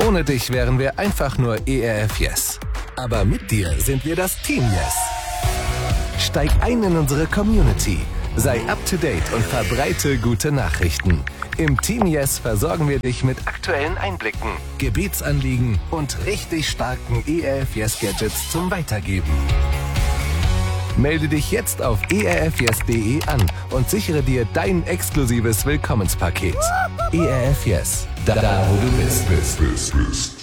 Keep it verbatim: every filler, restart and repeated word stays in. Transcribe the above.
Ohne dich wären wir einfach nur E R F Yes. Aber mit dir sind wir das Team Yes. Steig ein in unsere Community, sei up to date und verbreite gute Nachrichten. Im Team Yes versorgen wir dich mit aktuellen Einblicken, Gebetsanliegen und richtig starken E R F Yes Gadgets zum Weitergeben. Melde dich jetzt auf e r f yes punkt de an und sichere dir dein exklusives Willkommenspaket. E R F Yes, da, da wo du bist. bist, bist, bist.